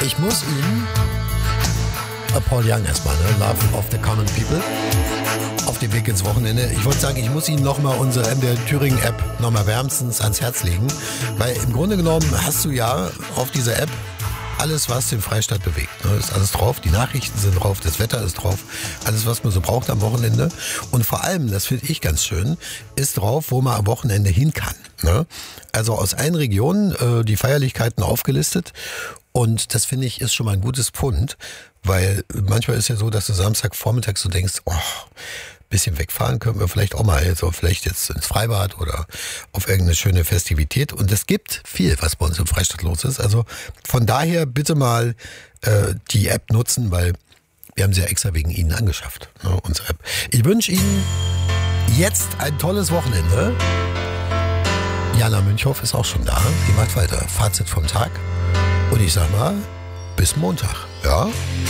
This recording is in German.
Ich muss ihn, Paul Young erstmal, ne? Love of the Common People, auf dem Weg ins Wochenende. Ich wollte sagen, ich muss Ihnen nochmal unsere MDR Thüringen-App nochmal wärmstens ans Herz legen, weil im Grunde genommen hast du ja auf dieser App alles, was den Freistaat bewegt. Da ist alles drauf, die Nachrichten sind drauf, das Wetter ist drauf, alles, was man so braucht am Wochenende. Und vor allem, das finde ich ganz schön, ist drauf, wo man am Wochenende hin kann. Ne? Also aus allen Regionen die Feierlichkeiten aufgelistet. Und das finde ich ist schon mal ein gutes Pfund, weil manchmal ist ja so, dass du Samstagvormittag so denkst, oh, bisschen wegfahren können wir vielleicht auch mal, also vielleicht jetzt ins Freibad oder auf irgendeine schöne Festivität. Und es gibt viel, was bei uns im Freistaat los ist. Also von daher bitte mal die App nutzen, weil wir haben sie ja extra wegen Ihnen angeschafft, ne, unsere App. Ich wünsche Ihnen jetzt ein tolles Wochenende. Jana Münchhoff ist auch schon da. Die macht weiter. Fazit vom Tag. Und ich sag mal, bis Montag. Ja?